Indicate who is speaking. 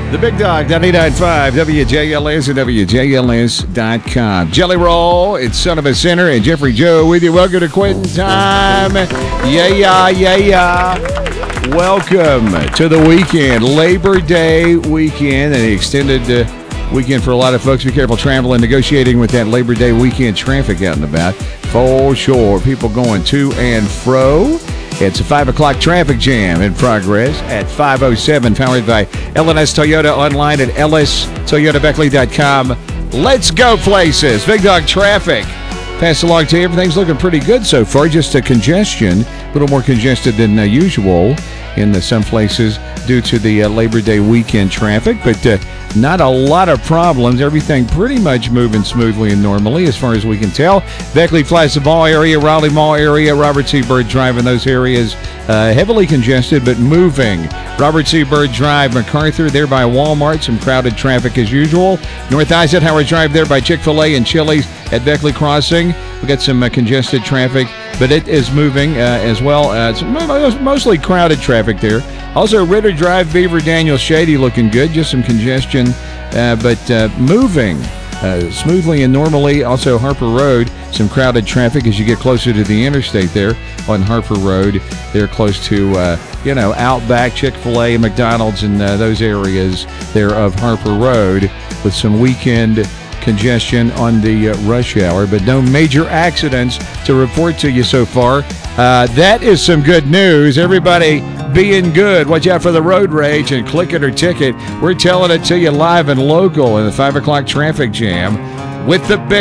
Speaker 1: The Big Dog, 99.5, WJLS and WJLS.com. Jelly Roll, it's Son of a Sinner, and Jeffrey Joe with you. Welcome to Quitting Time. Yeah. Welcome to the weekend, Labor Day weekend, and the extended weekend for a lot of folks. Be careful traveling, negotiating with that Labor Day weekend traffic out and about. For sure, people going to and fro. It's a 5 o'clock traffic jam in progress at 507, powered by LNS Toyota, online at lstoyotabeckley.com. Let's go places. Big Dog traffic. Pass along to you. Everything's looking pretty good so far. Just a congestion, a little more congested than usual in some places due to the Labor Day weekend traffic, but not a lot of problems. Everything pretty much moving smoothly and normally as far as we can tell. Beckley Plaza Mall area, Raleigh Mall area, Robert C. Byrd Drive in those areas heavily congested but moving. Robert C. Byrd Drive, MacArthur, there by Walmart, some crowded traffic as usual. North Eisenhower Drive there by Chick-fil-A and Chili's at Beckley Crossing. We got some congested traffic, but it is moving as well. It's mostly crowded traffic there. Also, Ritter Drive, Beaver Daniel Shady looking good. Just some congestion, but moving smoothly and normally. Also, Harper Road, some crowded traffic as you get closer to the interstate there on Harper Road. They're close to, Outback, Chick-fil-A, McDonald's, and those areas there of Harper Road with some weekend congestion on the rush hour, but no major accidents to report to you so far. That is some good news. Everybody being good. Watch out for the road rage and click it or ticket. We're telling it to you live and local in the 5 o'clock traffic jam with the Big